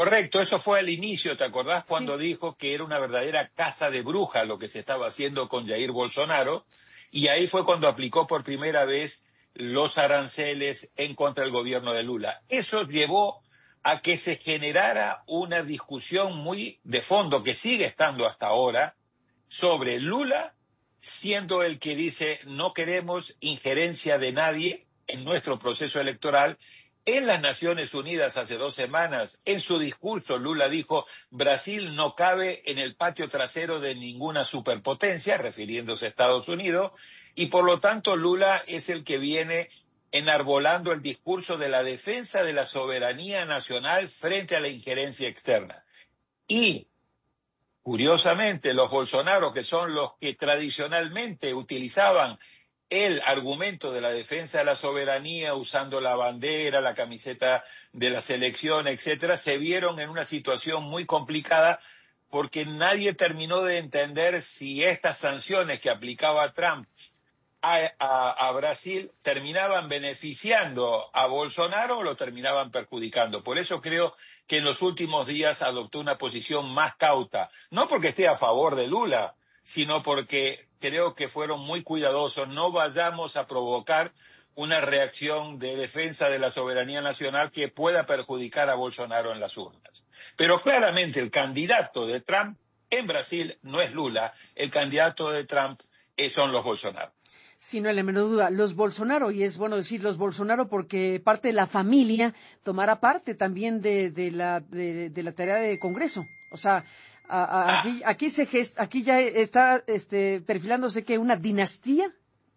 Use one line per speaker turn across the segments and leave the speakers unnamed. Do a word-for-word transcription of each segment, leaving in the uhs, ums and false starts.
Correcto, eso fue al inicio, ¿te acordás
Sí.
cuando dijo que era una verdadera caza de brujas lo que se estaba haciendo con Jair Bolsonaro? Y ahí fue cuando aplicó por primera vez los aranceles en contra del gobierno de Lula. Eso llevó a que se generara una discusión muy de fondo, que sigue estando hasta ahora, sobre Lula siendo el que dice no queremos injerencia de nadie en nuestro proceso electoral. En las Naciones Unidas hace dos semanas, en su discurso, Lula dijo Brasil no cabe en el patio trasero de ninguna superpotencia, refiriéndose a Estados Unidos, y por lo tanto Lula es el que viene enarbolando el discurso de la defensa de la soberanía nacional frente a la injerencia externa. Y curiosamente, los Bolsonaro, que son los que tradicionalmente utilizaban el argumento de la defensa de la soberanía usando la bandera, la camiseta de la selección, etcétera, se vieron en una situación muy complicada porque nadie terminó de entender si estas sanciones que aplicaba Trump a, a, a Brasil terminaban beneficiando a Bolsonaro o lo terminaban perjudicando. Por eso creo que en los últimos días adoptó una posición más cauta, no porque esté a favor de Lula, sino porque creo que fueron muy cuidadosos. No vayamos a provocar una reacción de defensa de la soberanía nacional que pueda perjudicar a Bolsonaro en las urnas. Pero claramente el candidato de Trump en Brasil no es Lula, el candidato de Trump son los Bolsonaro.
Sí, no hay la menor duda. Los Bolsonaro, y es bueno decir los Bolsonaro porque parte de la familia tomará parte también de, de, la, de, de la tarea de Congreso. O sea, a, a,
Ah,
aquí, aquí, se gest, aquí ya está este, perfilándose que una dinastía.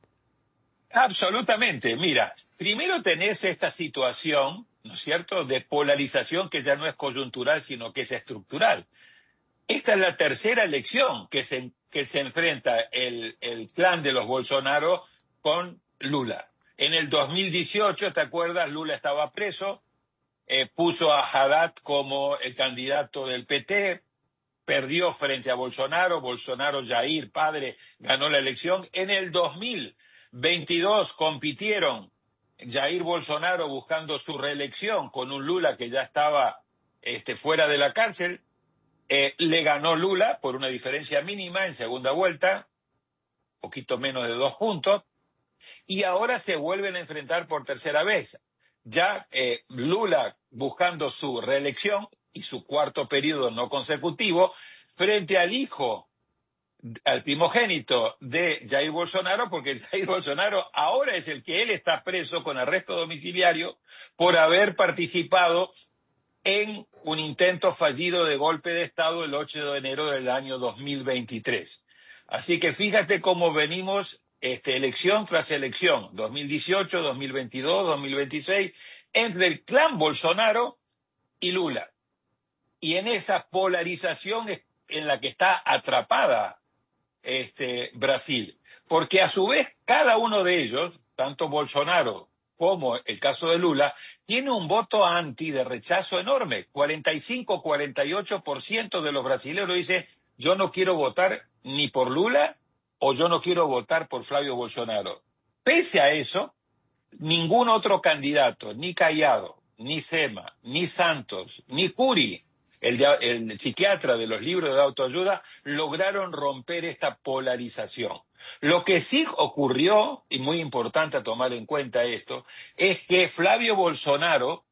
absolutamente. Mira, primero tenés esta situación, ¿no es cierto?, de polarización que ya no es coyuntural, sino que es estructural. Esta es la tercera elección que se, que se enfrenta el, el clan de los Bolsonaro con Lula. En el dos mil dieciocho, ¿te acuerdas? Lula estaba preso, eh, puso a Haddad como el candidato del P T, perdió frente a Bolsonaro, Bolsonaro, Jair, padre, ganó la elección. En el dos mil veintidós compitieron Jair Bolsonaro buscando su reelección con un Lula que ya estaba este, fuera de la cárcel. Eh, le ganó Lula por una diferencia mínima en segunda vuelta, poquito menos de dos puntos, y ahora se vuelven a enfrentar por tercera vez. Ya eh, Lula buscando su reelección y su cuarto periodo no consecutivo frente al hijo, al primogénito de Jair Bolsonaro, porque Jair Bolsonaro ahora es el que él está preso con arresto domiciliario por haber participado en un intento fallido de golpe de Estado el ocho de enero del año dos mil veintitrés. Así que fíjate cómo venimos este, elección tras elección, dos mil dieciocho, dos mil veintidós, dos mil veintiséis, entre el clan Bolsonaro y Lula. Y en esa polarización es en la que está atrapada este, Brasil. Porque a su vez cada uno de ellos, tanto Bolsonaro como el caso de Lula, tiene un voto anti de rechazo enorme. cuarenta y cinco, cuarenta y ocho por ciento de los brasileños dice yo no quiero votar ni por Lula o yo no quiero votar por Flavio Bolsonaro. Pese a eso, ningún otro candidato, ni Cayado, ni Sema, ni Santos, ni Curi, el, de, el psiquiatra de los libros de autoayuda, lograron romper esta polarización. Lo que sí ocurrió, y muy importante a tomar en cuenta esto, es que Flavio Bolsonaro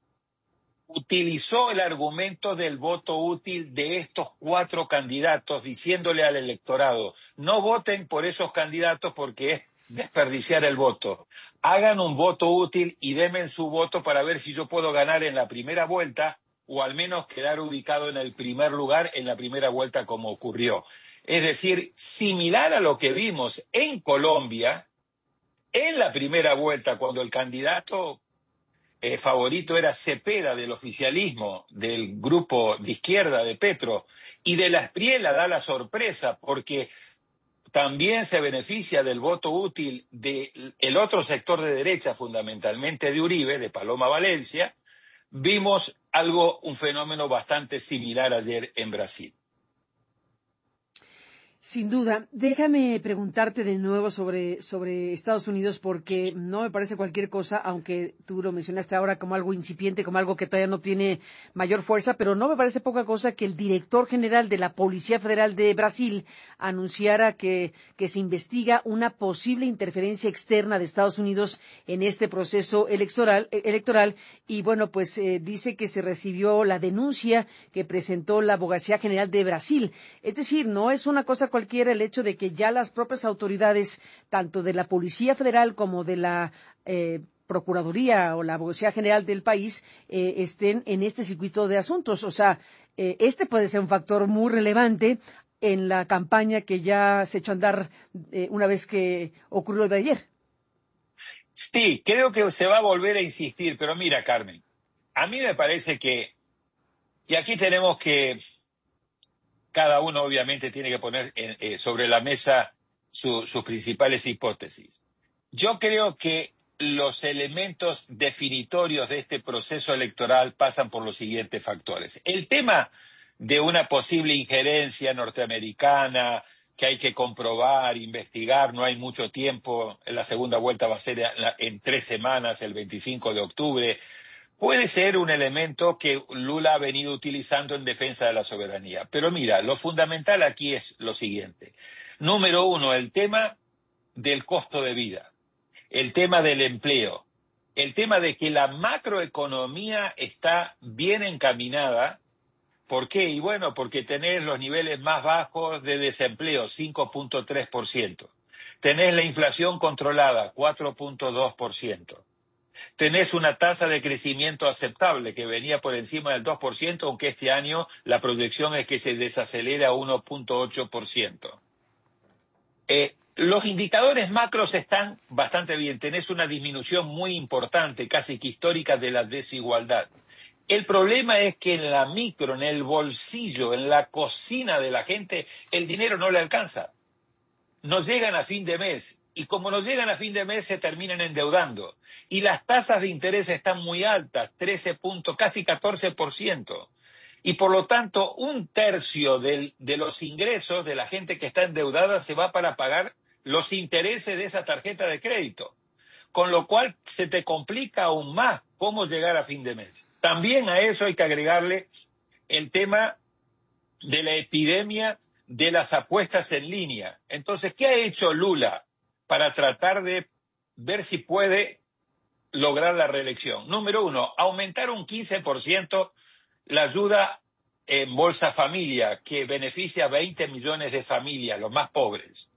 utilizó el argumento del voto útil de estos cuatro candidatos, diciéndole al electorado, no voten por esos candidatos porque es desperdiciar el voto. Hagan un voto útil y denme su voto para ver si yo puedo ganar en la primera vuelta o al menos quedar ubicado en el primer lugar en la primera vuelta como ocurrió. Es decir, similar a lo que vimos en Colombia, en la primera vuelta, cuando el candidato eh, favorito era Cepeda del oficialismo, del grupo de izquierda de Petro, y de la Espriella da la sorpresa porque también se beneficia del voto útil del otro sector de derecha, fundamentalmente de Uribe, de Paloma Valencia. Vimos algo, un fenómeno bastante similar ayer en Brasil.
Sin duda. Déjame preguntarte de nuevo sobre, sobre Estados Unidos, porque no me parece cualquier cosa, aunque tú lo mencionaste ahora como algo incipiente, como algo que todavía no tiene mayor fuerza, pero no me parece poca cosa que el director general de la Policía Federal de Brasil anunciara que, que se investiga una posible interferencia externa de Estados Unidos en este proceso electoral, eh, electoral y bueno, pues eh, dice que se recibió la denuncia que presentó la Abogacía General de Brasil. Es decir, no es una cosa cualquiera el hecho de que ya las propias autoridades, tanto de la Policía Federal como de la eh, Procuraduría o la Abogacía General del país, eh, estén en este circuito de asuntos. O sea, eh, este puede ser un factor muy relevante en la campaña que ya se echó a andar eh, una vez que ocurrió el de ayer.
Sí, creo que se va a volver a insistir, pero mira, Carmen, a mí me parece que, y aquí tenemos que, cada uno obviamente tiene que poner eh, eh, sobre la mesa su, sus principales hipótesis. Yo creo que los elementos definitorios de este proceso electoral pasan por los siguientes factores. El tema de una posible injerencia norteamericana que hay que comprobar, investigar, no hay mucho tiempo, la segunda vuelta va a ser en tres semanas, el veinticinco de octubre, puede ser un elemento que Lula ha venido utilizando en defensa de la soberanía. Pero mira, lo fundamental aquí es lo siguiente. Número uno, el tema del costo de vida, el tema del empleo, el tema de que la macroeconomía está bien encaminada. ¿Por qué? Y bueno, porque tenés los niveles más bajos de desempleo, cinco punto tres por ciento. Tenés la inflación controlada, cuatro punto dos por ciento. Tenés una tasa de crecimiento aceptable que venía por encima del dos por ciento, aunque este año la proyección es que se desacelere a uno punto ocho por ciento. Eh, los indicadores macros están bastante bien. Tenés una disminución muy importante, casi que histórica, de la desigualdad. El problema es que en la micro, en el bolsillo, en la cocina de la gente, el dinero no le alcanza. No llegan a fin de mes. Y como no llegan a fin de mes, se terminan endeudando. Y las tasas de interés están muy altas, trece puntos, casi catorce por ciento. Y por lo tanto, un tercio del, de los ingresos de la gente que está endeudada se va para pagar los intereses de esa tarjeta de crédito. Con lo cual se te complica aún más cómo llegar a fin de mes. También a eso hay que agregarle el tema de la epidemia de las apuestas en línea. Entonces, ¿qué ha hecho Lula para tratar de ver si puede lograr la reelección? Número uno, aumentar un quince por ciento la ayuda en Bolsa Familia, que beneficia a veinte millones de familias, los más pobres.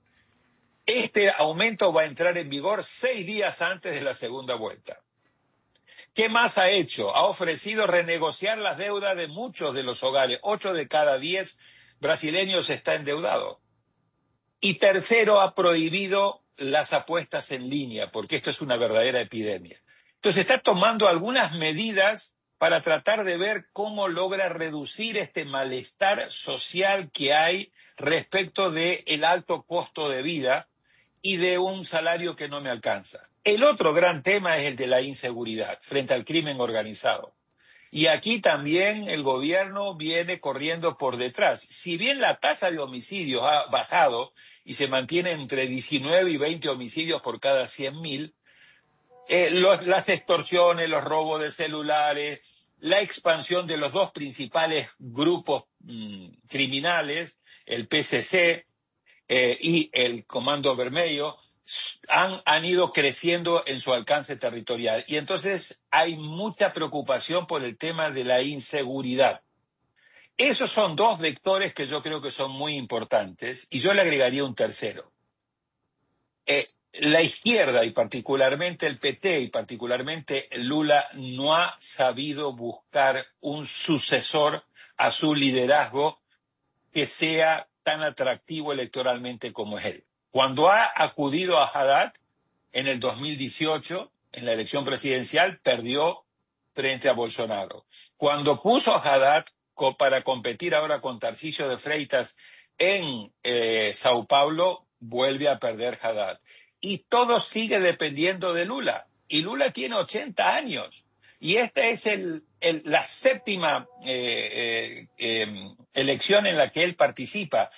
Este aumento va a entrar en vigor seis días antes de la segunda vuelta. ¿Qué más ha hecho? Ha ofrecido renegociar las deudas de muchos de los hogares. Ocho de cada diez brasileños está endeudado. Y tercero, ha prohibido las apuestas en línea, porque esto es una verdadera epidemia. Entonces está tomando algunas medidas para tratar de ver cómo logra reducir este malestar social que hay respecto del alto costo de vida y de un salario que no me alcanza. El otro gran tema es el de la inseguridad frente al crimen organizado. Y aquí también el gobierno viene corriendo por detrás. Si bien la tasa de homicidios ha bajado y se mantiene entre diecinueve y veinte homicidios por cada cien mil, eh, los, las extorsiones, los robos de celulares, la expansión de los dos principales grupos mmm, criminales, el P C C eh, y el Comando Vermelho, Han, han ido creciendo en su alcance territorial. Y entonces hay mucha preocupación por el tema de la inseguridad. Esos son dos vectores que yo creo que son muy importantes, y yo le agregaría un tercero. Eh, la izquierda, y particularmente el P T, y particularmente Lula, no ha sabido buscar un sucesor a su liderazgo que sea tan atractivo electoralmente como es él. Cuando ha acudido a Haddad en el dos mil dieciocho, en la elección presidencial, perdió frente a Bolsonaro. Cuando puso a Haddad para competir ahora con Tarcísio de Freitas en eh, Sao Paulo, vuelve a perder Haddad. Y todo sigue dependiendo de Lula. Y Lula tiene ochenta años. Y esta es el, el, la séptima eh, eh, eh, elección en la que él participa.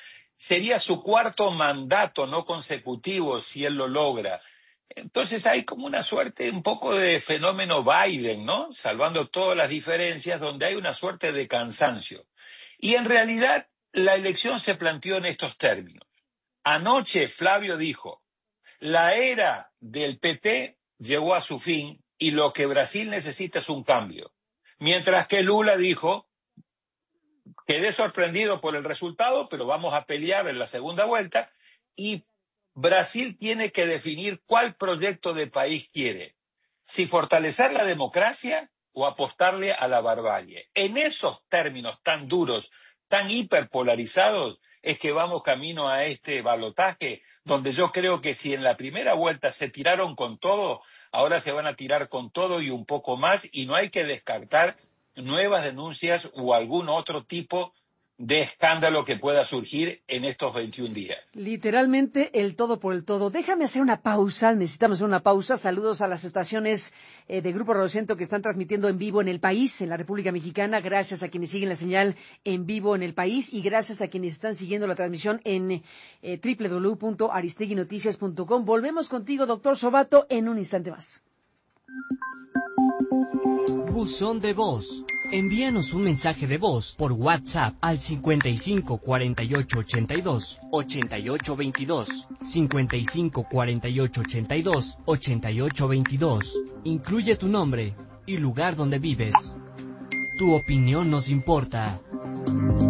sería su cuarto mandato no consecutivo si él lo logra. Entonces hay como una suerte, un poco de fenómeno Biden, ¿no? Salvando todas las diferencias, donde hay una suerte de cansancio. Y en realidad la elección se planteó en estos términos. Anoche Flavio dijo, la era del P T llegó a su fin y lo que Brasil necesita es un cambio. Mientras que Lula dijo, quedé sorprendido por el resultado, pero vamos a pelear en la segunda vuelta y Brasil tiene que definir cuál proyecto de país quiere, si fortalecer la democracia o apostarle a la barbarie. En esos términos tan duros, tan hiperpolarizados, es que vamos camino a este balotaje, donde yo creo que si en la primera vuelta se tiraron con todo, ahora se van a tirar con todo y un poco más, y no hay que descartar nuevas denuncias o algún otro tipo de escándalo que pueda surgir en estos veintiún días.
Literalmente el todo por el todo. Déjame hacer una pausa, necesitamos hacer una pausa. Saludos a las estaciones eh, de Grupo Radio Centro que están transmitiendo en vivo en el país, en la República Mexicana. Gracias a quienes siguen la señal en vivo en el país y gracias a quienes están siguiendo la transmisión en eh, doble u doble u doble u punto aristeguinoticias punto com. Volvemos contigo, doctor Sobato, en un instante más.
Buzón de voz. Envíanos un mensaje de voz por WhatsApp al cincuenta y cinco cuarenta y ocho ochenta y dos ochenta y ocho veintidós, cincuenta y cinco cuarenta y ocho ochenta y dos ochenta y ocho veintidós. Incluye tu nombre y lugar donde vives. Tu opinión nos importa.